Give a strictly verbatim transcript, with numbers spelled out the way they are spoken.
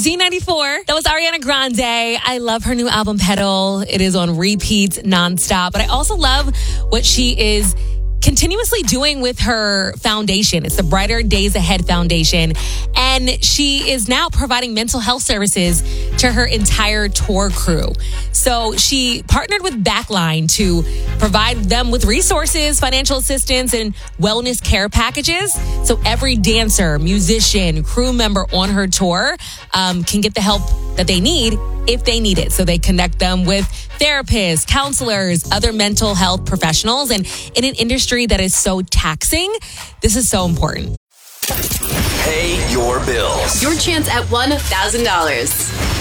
Z ninety-four. That was Ariana Grande. I love her new album, Pedal. It is on repeat nonstop. But I also love what she is continuously doing with her foundation. It's the Brighter Days Ahead Foundation. And she is now providing mental health services to her entire tour crew. So she partnered with Backline to provide them with resources, financial assistance, and wellness care packages. So every dancer, musician, crew member on her tour um, can get the help that they need if they need it. So they connect them with therapists, counselors, other mental health professionals. And in an industry that is so taxing, this is so important. Pay your bills. Your chance at one thousand dollars.